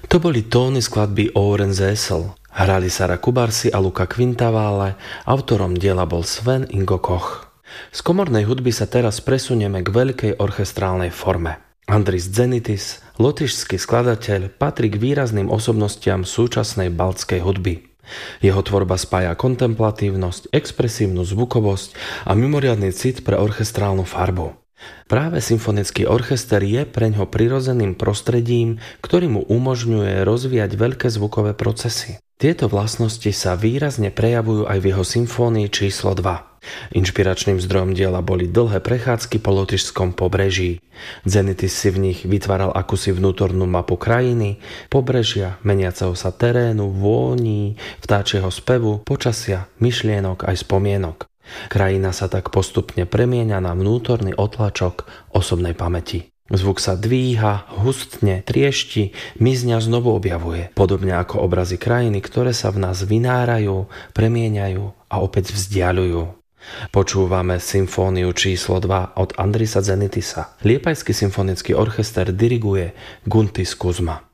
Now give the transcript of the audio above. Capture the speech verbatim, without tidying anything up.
To boli tóny skladby Oren Zesel. Hrali Sara Kubarsi a Luca Quintavalle, autorom diela bol Sven Ingo Koch. Z komornej hudby sa teraz presunieme k veľkej orchestrálnej forme. Andris Dzenitis, lotyšský skladateľ, patrí k výrazným osobnostiam súčasnej baltskej hudby. Jeho tvorba spája kontemplatívnosť, expresívnu zvukovosť a mimoriadny cit pre orchestrálnu farbu. Práve symfonický orchester je preňho prirodzeným prostredím, ktorý mu umožňuje rozvíjať veľké zvukové procesy. Tieto vlastnosti sa výrazne prejavujú aj v jeho symfónii číslo dva. Inšpiračným zdrojom diela boli dlhé prechádzky po lotyšskom pobreží. Dzenitis si v nich vytváral akúsi vnútornú mapu krajiny, pobrežia, meniaceho sa terénu, vôní, vtáčieho spevu, počasia, myšlienok aj spomienok. Krajina sa tak postupne premieňa na vnútorný otlačok osobnej pamäti. Zvuk sa dvíha, hustne, triešti, mizne a znovu objavuje, podobne ako obrazy krajiny, ktoré sa v nás vynárajú, premieňajú a opäť vzdiaľujú. Počúvame symfóniu číslo dva od Andrisa Dzenitisa. Liepajský symfonický orchester diriguje Guntis Kuzma.